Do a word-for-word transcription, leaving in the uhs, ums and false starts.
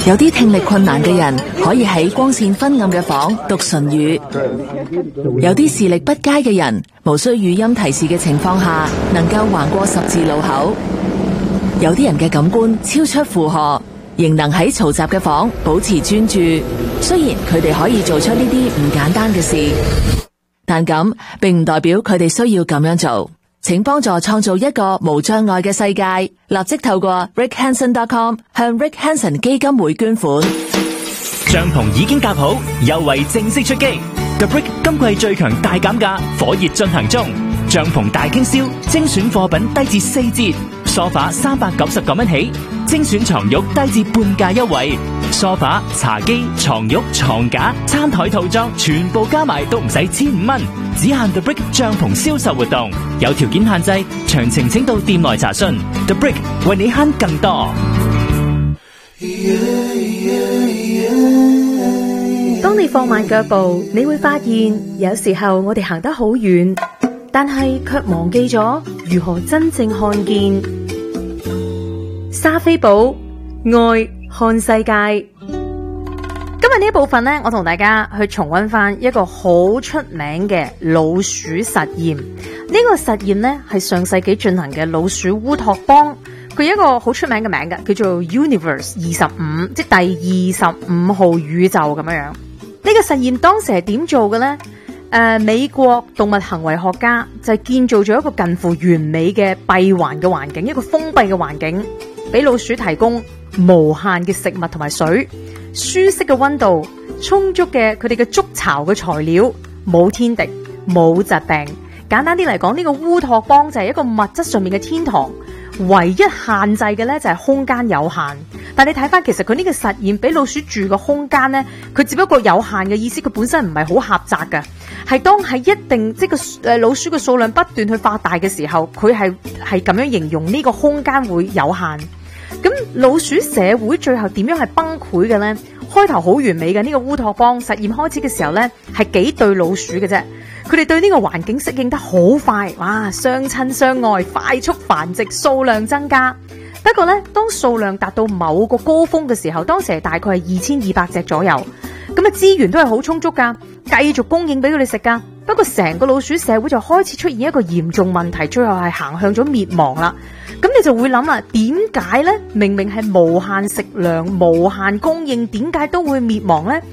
有啲聽力困難嘅人可以喺光線昏暗嘅房讀唇語，有啲視力不佳嘅人無需語音提示嘅情況下能夠橫過十字路口，有啲人嘅感官超出負荷，仍能喺嘈雜嘅房保持專注。雖然佢哋可以做出呢啲唔簡單嘅事，但咁並唔代表佢哋需要咁樣做。請幫助創造一個無障礙嘅世界，立即透過 rick hanson dot com 向 Rick Hanson 基金會捐款。 帳篷已經搭好，優惠正式出擊。The Brick 今季最強大減價，火熱進行中。帳篷大傾銷，精選貨品低至四折，梳化三百九十九蚊起，精選床褥低至半價優惠。梳化、茶几、床褥、床架、餐台套裝全部加埋都唔使千五蚊，只限 The Brick 帳篷銷售活動，有條件限制，詳情請到店內查詢。The Brick 為你慳更多。 當你放慢腳步，你會發現有時候我哋行得好遠，但係卻忘記咗如何真正看見。莎菲寶愛看世界。今日呢一部分呢，我同大家去重溫翻一個好出名嘅老鼠實驗。呢個實驗呢，係上世紀進行嘅老鼠烏托邦，佢有一個好出名嘅名嘅，叫做 Universe 二十五，即係第二十五號宇宙咁樣樣。呢個實驗當時係點做嘅呢？誒、呃，美國動物行為學家就係建造咗一個近乎完美嘅閉環嘅環境，一個封閉嘅環境，俾老鼠提供無限嘅食物同埋水，舒適嘅溫度，充足嘅佢哋嘅築巢嘅材料，冇天敵，冇疾病。簡單啲嚟講，呢個烏托邦就係一個物質上面嘅天堂，唯一限制嘅呢就係空間有限。但你睇翻，其實佢呢個實驗俾老鼠住嘅空間呢，佢只不過有限嘅意思，佢本身唔係好狹窄嘅，係當係一定即係個誒老鼠嘅數量不斷去發大嘅時候，佢係係咁樣形容呢個空間會有限。咁老鼠社會最後點樣係崩潰嘅呢？開頭好完美嘅呢個烏托邦實驗開始嘅時候呢，係幾對老鼠嘅啫，佢哋對呢個環境適應得好快，哇！相親相愛，快速繁殖，數量增加。不過呢，當數量達到某個高峰嘅時候，當時係大概係二千二百隻左右，咁啊資源都係好充足噶，繼續供應俾佢哋食噶。不過成個老鼠社會就開始出現一個嚴重問題，最後係行向咗滅亡啦。咁你就會諗啦，點解呢？明明係無限食糧、無限供應，點解都會滅亡呢？